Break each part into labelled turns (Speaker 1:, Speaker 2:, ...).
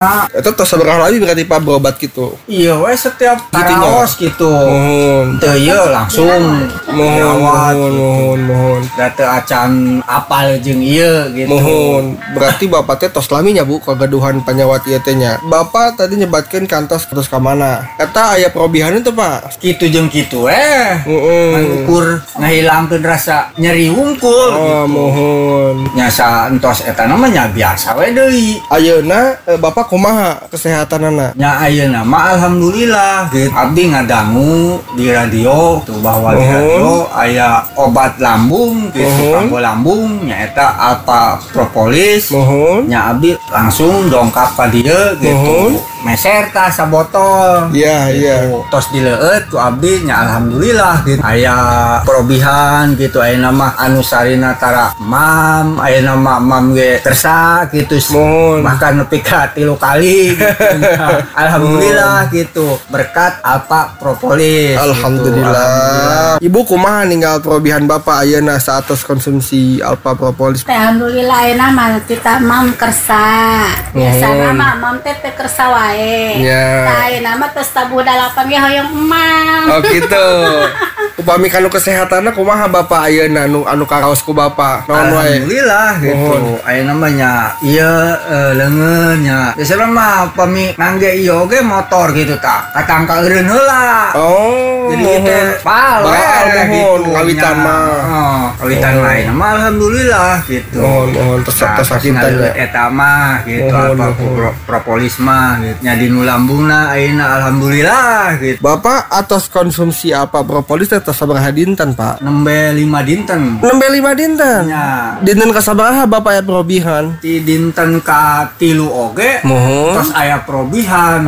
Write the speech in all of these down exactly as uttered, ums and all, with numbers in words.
Speaker 1: Itu tos seberapa lagi berarti Pak berobat gitu?
Speaker 2: Iya, weh setiap karaos gitu.
Speaker 1: Mohon.
Speaker 2: Teu ieu langsung
Speaker 1: Mohon, mohon, mohon, mohon.
Speaker 2: Data acan apal jeung ieu gitu.
Speaker 1: Mohon. Berarti Bapak teh tos lami nya Bu kagaduhan panyawat ieu teh nya. Bapak tadi nyebatkeun kantos terus ka mana? Eta aya perobihan itu Pak.
Speaker 2: Kitu jeung kitu eh.
Speaker 1: Heeh.
Speaker 2: Ukur ngahilangkeun rasa nyeri wungkul
Speaker 1: Oh,
Speaker 2: gitu.
Speaker 1: mohon.
Speaker 2: Nyasa entos eta namanya biasa we deui.
Speaker 1: Ayeuna eh, Bapak kumaha kesehatanana?
Speaker 2: Nya ayeuna mah alhamdulillah gitu. Abdi ngadangu di radio tuh bahwa di radio aya obat lambung gitu,
Speaker 1: Mohon.
Speaker 2: kanggo lambung nya eta alpha propolis.
Speaker 1: Mohon.
Speaker 2: Nya abdi langsung dongkap ka dieu gitu.
Speaker 1: Mohon.
Speaker 2: Meser tah sabotol.
Speaker 1: Iya, iya.
Speaker 2: Tos dileueut ku abdi nya alhamdulillah gitu. Aya perobihan gitu ayeuna mah anu sarina tara mam, ayeuna mah mam ge tersa gitu.
Speaker 1: Mohon.
Speaker 2: Bahkan nepi ka tilu kali gitu. Alhamdulillah gitu. Berkat alpha propolis.
Speaker 1: Alhamdulillah. Ibu kumaha ninggal perobihan Bapak ayeuna saatos konsumsi alpha propolis?
Speaker 3: Alhamdulillah ayeuna mah kita mam kersa. Biasana mah mam teh teh kersa wae.
Speaker 1: Ya.
Speaker 3: Tah ayeuna mah tos tabuh dalapan ge hoyong emam.
Speaker 1: Oh gitu. Upami kanu kesehatanna kumaha Bapak ayeuna anu anu karaos ku Bapak? Naon wae?
Speaker 2: Alhamdulillah gitu. Ayeuna mah nya ieu uh, leungeun nya. Biasana mah pami ngangge ieu ge motor gitu tah. Katangka eureun heula.
Speaker 1: Oh,
Speaker 2: Jadi
Speaker 1: mohon.
Speaker 2: kita pal we
Speaker 1: Baal mohon
Speaker 2: gitu.
Speaker 1: kawitan
Speaker 2: Nya.
Speaker 1: mah.
Speaker 2: Oh, kawitan
Speaker 1: Oh.
Speaker 2: lain mah alhamdulillah gitu.
Speaker 1: Mohon, mohon tos
Speaker 2: Nah,
Speaker 1: tos sakinten
Speaker 2: terus
Speaker 1: ya.
Speaker 2: eta mah gitu
Speaker 1: Mohon,
Speaker 2: apa
Speaker 1: mohon.
Speaker 2: pro- propolis mah gitu. Nya di nu lambungna ayeuna alhamdulillah gitu.
Speaker 1: Bapak atas konsumsi apa propolis teh tos sabaraha dinten, Pak?
Speaker 2: Nembe lima dinten.
Speaker 1: Nembe lima dinten.
Speaker 2: Nya
Speaker 1: Dinten ka sabaraha Bapak ya perobihan?
Speaker 2: di dinten ka tilu oge
Speaker 1: Mohon.
Speaker 2: terus aya perobihan.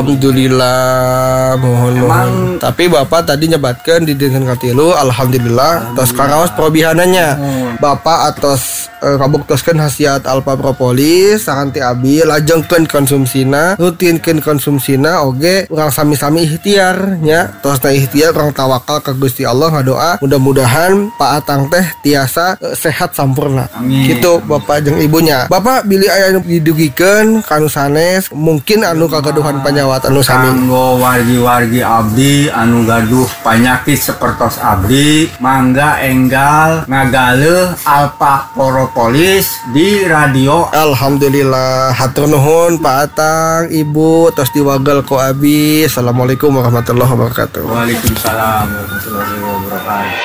Speaker 1: Alhamdulillah, mohon mohon.
Speaker 2: Emang-
Speaker 1: Tapi Bapak tadi nyebatkan di dinten katilu, alhamdulillah, tos karaos perobihanannya.
Speaker 2: Mohon.
Speaker 1: Bapak atos eh, kabuktoskeun hasiat alpha propolis saranti abi lajengkeun konsumsina, rutinkeun konsumsina oge urang sami-sami ikhtiar nya. Tosna ikhtiar urang tawakal ka Gusti Allah ngadoa mudah-mudahan Pak Atang teh tiasa eh, sehat sampurna.
Speaker 2: Amin.
Speaker 1: Gitu Bapak jeung ibunya. Bapak bilih aya anu didugikeun kanu sanes mungkin anu kagaduhan panyawat anu sami.
Speaker 2: Kanggo wargi-wargi abdi anu gaduh panyakit sapertos abdi mangga enggal ngagaleuh alpha propolis di radio.
Speaker 1: Alhamdulillah, hatur nuhun Pak Atang, Ibu, tos diwagel ku abi. Assalamualaikum warahmatullahi wabarakatuh.
Speaker 2: Waalaikumsalam warahmatullahi wabarakatuh.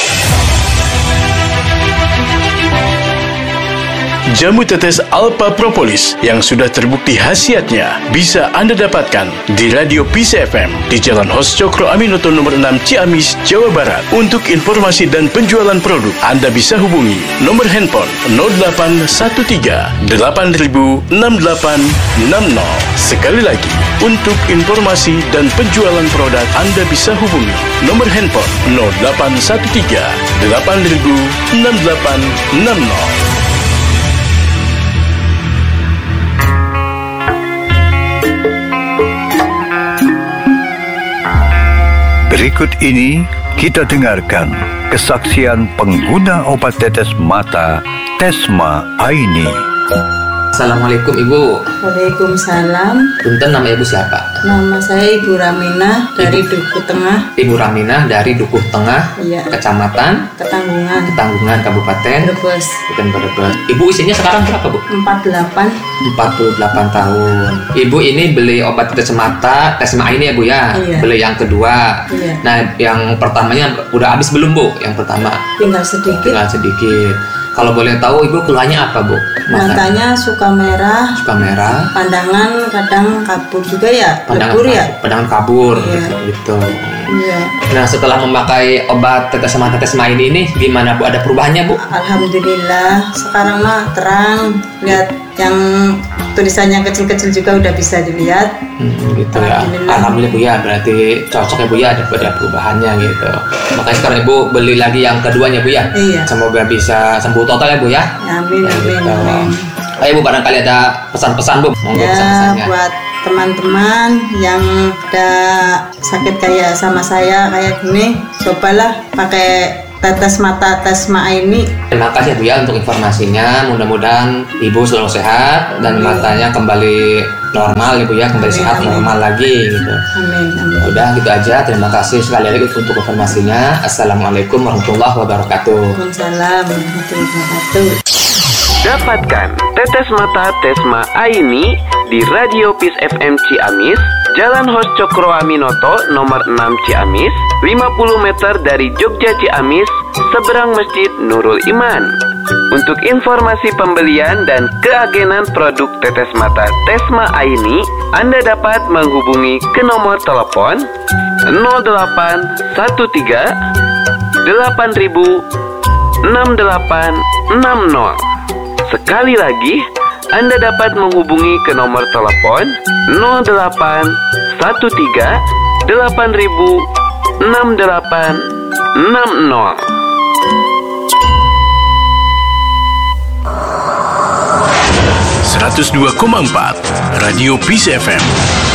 Speaker 4: Jamu tetes Alpha Propolis yang sudah terbukti khasiatnya bisa Anda dapatkan di Radio Peace F M di Jalan Hos Cokro Aminoto nomor enam Ciamis, Jawa Barat. Untuk informasi dan penjualan produk, Anda bisa hubungi nomor handphone nol delapan satu tiga delapan nol enam delapan enam nol. Sekali lagi, untuk informasi dan penjualan produk, Anda bisa hubungi nomor handphone nol delapan satu tiga delapan nol enam delapan enam nol.
Speaker 5: Berikut ini kita dengarkan kesaksian pengguna obat tetes mata Tesma Aini.
Speaker 6: Assalamualaikum Ibu.
Speaker 7: Waalaikumsalam.
Speaker 6: Punten, nama Ibu siapa?
Speaker 7: Nama saya Ibu Raminah dari Dukuh Tengah,
Speaker 6: Ibu Raminah dari Dukuh Tengah,
Speaker 7: Iya.
Speaker 6: Kecamatan
Speaker 7: Ketanggungan,
Speaker 6: Ketanggungan, Kabupaten
Speaker 7: Brebes.
Speaker 6: Bukan Brebes. Ibu usianya sekarang berapa, Bu?
Speaker 7: empat puluh delapan.
Speaker 6: empat puluh delapan tahun. Ibu ini beli obat tetes mata Tesma ini ya, Bu ya?
Speaker 7: Iya.
Speaker 6: Beli yang kedua.
Speaker 7: Iya.
Speaker 6: Nah, yang pertamanya udah habis belum, Bu? Yang pertama
Speaker 7: Tinggal sedikit.
Speaker 6: tinggal sedikit. Kalau boleh tahu Ibu keluhannya apa, Bu? Mata
Speaker 7: Matanya suka merah,
Speaker 6: suka merah,
Speaker 7: pandangan kadang kabur juga ya,
Speaker 6: pandangan
Speaker 7: lebur ya.
Speaker 6: pandangan kabur
Speaker 7: Iya.
Speaker 6: gitu.
Speaker 7: Iya.
Speaker 6: Nah, setelah memakai obat tetes mata Tesma ini ini gimana, Bu? Ada perubahannya, Bu?
Speaker 7: Alhamdulillah sekarang mah terang, lihat yang tulisannya kecil-kecil juga udah bisa dilihat.
Speaker 6: Hmm, gitu ya.
Speaker 7: Alhamdulillah.
Speaker 6: Alhamdulillah, Bu ya. Berarti cocok ya, Bu ya, ada, ada perubahannya gitu. Makanya sekarang Ibu beli lagi yang keduanya, Bu ya.
Speaker 7: Iya.
Speaker 6: Semoga bisa sembuh total ya, Bu ya.
Speaker 7: Amin,
Speaker 6: Ya,
Speaker 7: amin,
Speaker 6: gitu.
Speaker 7: amin.
Speaker 6: Ayo, Bu, barangkali ada pesan-pesan, Bu. Monggo
Speaker 7: Ya,
Speaker 6: pesan-pesannya.
Speaker 7: buat teman-teman yang ada sakit kayak sama saya kayak gini, cobalah pakai Tetes Mata Tesma Aini.
Speaker 6: Terima kasih Bu ya untuk informasinya. Mudah-mudahan Ibu selalu sehat dan matanya kembali normal Ibu ya, kembali sehat normal lagi gitu.
Speaker 7: Amin, amin.
Speaker 6: Udah gitu aja. Terima kasih sekali lagi untuk informasinya. Assalamualaikum warahmatullahi wabarakatuh.
Speaker 7: Waalaikumsalam warahmatullahi wabarakatuh.
Speaker 8: Dapatkan Tetes Mata Tesma Aini di Radio Peace F M Ciamis, Jalan Hos Cokro Aminoto nomor enam Ciamis, lima puluh meter dari Jogja Ciamis, seberang Masjid Nurul Iman. Untuk informasi pembelian dan keagenan produk Tetes Mata Tesma Aini, Anda dapat menghubungi ke nomor telepon nol delapan satu tiga delapan ribu enam delapan enam nol. Sekali lagi, Anda dapat menghubungi ke nomor telepon nol delapan satu tiga delapan ribu enam delapan enam nol.
Speaker 4: seratus dua koma empat Radio Peace F M.